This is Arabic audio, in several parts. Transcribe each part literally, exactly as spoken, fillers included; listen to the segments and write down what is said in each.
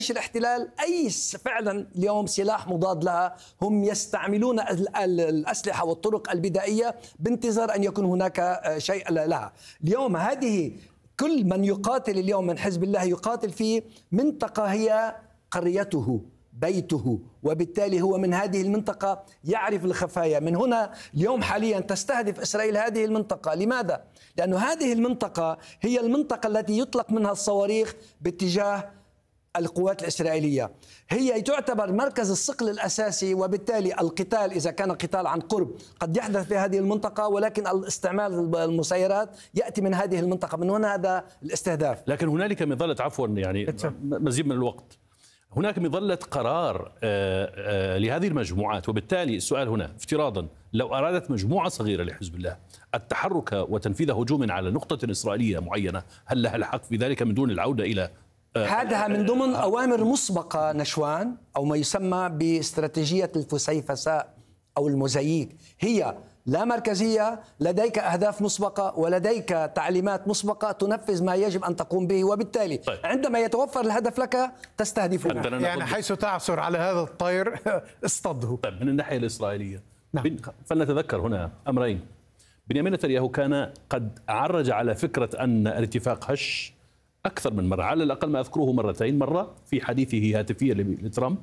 الاحتلال أي فعلا اليوم سلاح مضاد لها، هم يستعملون الأسلحة والطرق البدائية بانتظار أن يكون هناك شيء لها. اليوم هذه كل من يقاتل اليوم من حزب الله يقاتل في منطقة هي قريته بيته، وبالتالي هو من هذه المنطقة يعرف الخفايا. من هنا اليوم حاليا تستهدف إسرائيل هذه المنطقة. لماذا؟ لأن هذه المنطقة هي المنطقة التي يطلق منها الصواريخ باتجاه القوات الإسرائيلية، هي تعتبر مركز الصقل الأساسي، وبالتالي القتال إذا كان قتال عن قرب قد يحدث في هذه المنطقة، ولكن الاستعمال المسيرات يأتي من هذه المنطقة. من هنا هذا الاستهداف. لكن هنالك مظلة، عفوا يعني مزيد من الوقت، هناك مظلة قرار لهذه المجموعات، وبالتالي السؤال هنا افتراضا لو أرادت مجموعة صغيرة لحزب الله التحرك وتنفيذ هجوم على نقطة إسرائيلية معينة، هل لها الحق في ذلك من دون العودة إلى هذا من ضمن أوامر مسبقة نشوان، أو ما يسمى باستراتيجية الفسيفساء أو الموزاييك؟ هي لا مركزية، لديك أهداف مسبقة ولديك تعليمات مسبقة تنفذ ما يجب أن تقوم به، وبالتالي طيب. عندما يتوفر الهدف لك تستهدفه. يعني حيث تعثر على هذا الطير اصطده. طيب من الناحية الإسرائيلية نعم. فلنتذكر هنا أمرين. بنيامين نتنياهو كان قد عرج على فكرة أن الاتفاق هش أكثر من مرة، على الأقل ما أذكره مرتين، مرة في حديثه هاتفيا لترامب،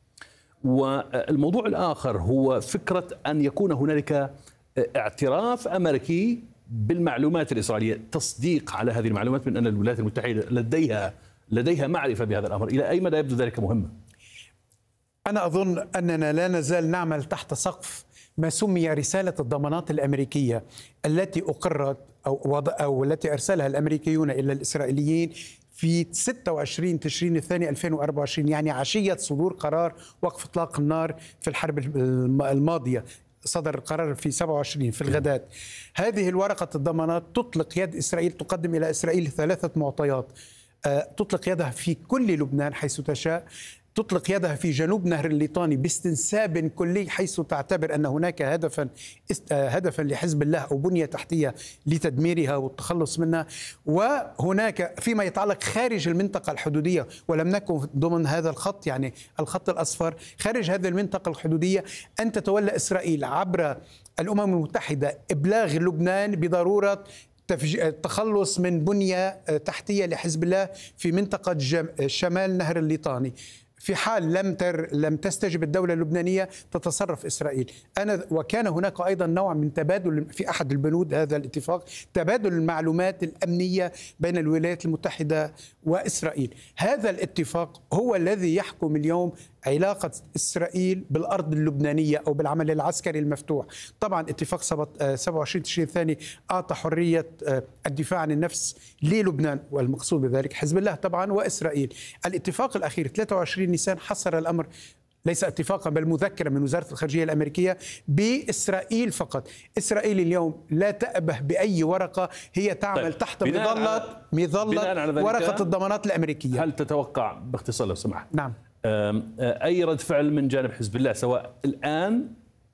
والموضوع الآخر هو فكرة أن يكون هنالك اعتراف أمريكي بالمعلومات الإسرائيلية، تصديق على هذه المعلومات من أن الولايات المتحدة لديها لديها معرفة بهذا الأمر. إلى أي مدى يبدو ذلك مهما؟ أنا أظن أننا لا نزال نعمل تحت سقف ما سمي رسالة الضمانات الأمريكية التي أقرت أو, وضع أو التي أرسلها الأمريكيون إلى الإسرائيليين في ستة وعشرين تشرين الثاني ألفين وأربعة وعشرين، يعني عشية صدور قرار وقف إطلاق النار في الحرب الماضية. صدر القرار في سبعة وعشرين في الغداة. هذه الورقة الضمانات تطلق يد إسرائيل، تقدم إلى إسرائيل ثلاثة معطيات: تطلق يدها في كل لبنان حيث تشاء، تطلق يدها في جنوب نهر الليطاني باستنساب كلي حيث تعتبر أن هناك هدفا هدفا لحزب الله أو بنية تحتية لتدميرها والتخلص منها، وهناك فيما يتعلق خارج المنطقة الحدودية ولم نكن ضمن هذا الخط، يعني الخط الأصفر خارج هذه المنطقة الحدودية، أن تتولى إسرائيل عبر الأمم المتحدة إبلاغ لبنان بضرورة التخلص من بنية تحتية لحزب الله في منطقة شمال نهر الليطاني. في حال لم تر لم تستجب الدولة اللبنانية تتصرف إسرائيل. أنا وكان هناك أيضا نوع من تبادل في أحد البنود هذا الاتفاق، تبادل المعلومات الأمنية بين الولايات المتحدة وإسرائيل. هذا الاتفاق هو الذي يحكم اليوم علاقة إسرائيل بالأرض اللبنانية أو بالعمل العسكري المفتوح. طبعا اتفاق سبعة وعشرين تشرين الثاني أعطى حرية الدفاع عن النفس للبنان، والمقصود بذلك حزب الله طبعا وإسرائيل. الاتفاق الأخير ثلاثة وعشرين نيسان حصر الأمر، ليس اتفاقا بل مذكرة من وزارة الخارجية الأمريكية بإسرائيل فقط. إسرائيل اليوم لا تأبه بأي ورقة، هي تعمل طيب. تحت مظلة مظلة ورقة الضمانات الأمريكية. هل تتوقع باختصار لو سمحت نعم أي رد فعل من جانب حزب الله سواء الآن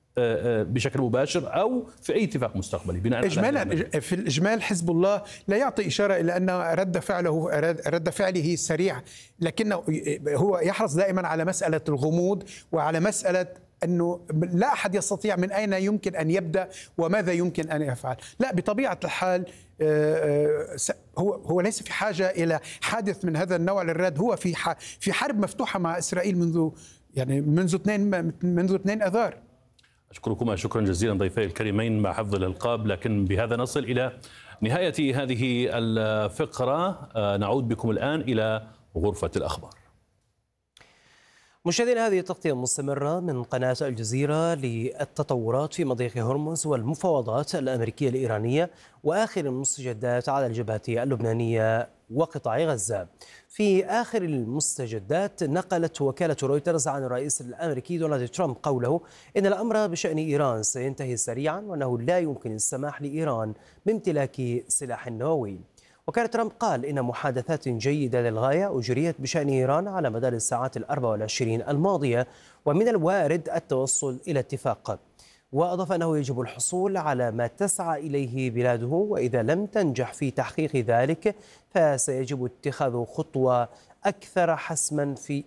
بشكل مباشر أو في أي اتفاق مستقبلي بناء إجمالا؟ في الإجمال حزب الله لا يعطي إشارة إلى أن رد فعله رد فعله سريع، لكنه هو يحرص دائما على مسألة الغموض وعلى مسألة أنه لا أحد يستطيع من أين يمكن أن يبدأ وماذا يمكن أن يفعل. لا، بطبيعة الحال هو هو ليس في حاجة إلى حادث من هذا النوع للرد. هو في في حرب مفتوحة مع إسرائيل منذ يعني منذ اثنين منذ اثنين أذار. أشكركما شكرا جزيلا ضيفي الكريمين مع حفظ الألقاب. لكن بهذا نصل إلى نهاية هذه الفقرة. نعود بكم الآن إلى غرفة الأخبار. مشاهدينا، هذه التغطية مستمرة من قناة الجزيرة للتطورات في مضيق هرمز والمفاوضات الأمريكية الإيرانية وآخر المستجدات على الجبهة اللبنانية وقطاع غزة. في آخر المستجدات نقلت وكالة رويترز عن الرئيس الأمريكي دونالد ترامب قوله إن الأمر بشأن إيران سينتهي سريعا وأنه لا يمكن السماح لإيران بامتلاك سلاح نووي. وكان ترامب قال إن محادثات جيدة للغاية أجريت بشأن إيران على مدار الساعات الأربع والعشرين الماضية، ومن الوارد التوصل إلى اتفاق. وأضاف أنه يجب الحصول على ما تسعى إليه بلاده، وإذا لم تنجح في تحقيق ذلك فسيجب اتخاذ خطوة أكثر حسما في